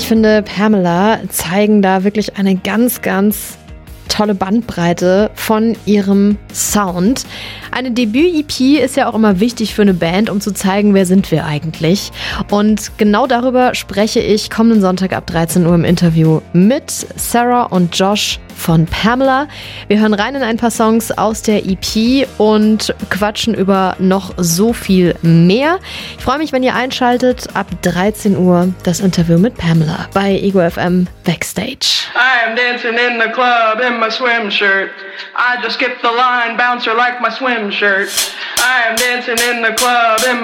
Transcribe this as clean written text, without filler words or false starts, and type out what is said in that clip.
finde, Pamela zeigen da wirklich eine ganz, ganz tolle Bandbreite von ihrem Sound. Eine Debüt-EP ist ja auch immer wichtig für eine Band, um zu zeigen, wer sind wir eigentlich. Und genau darüber spreche ich kommenden Sonntag ab 13 Uhr im Interview mit Sarah und Josh von Pamela. Wir hören rein in ein paar Songs aus der EP und quatschen über noch so viel mehr. Ich freue mich, wenn ihr einschaltet. Ab 13 Uhr das Interview mit Pamela bei Ego FM Backstage. I am dancing in the club in my swim shirt. I just skipped the line, bouncer like my swim shirt. I am dancing in the club in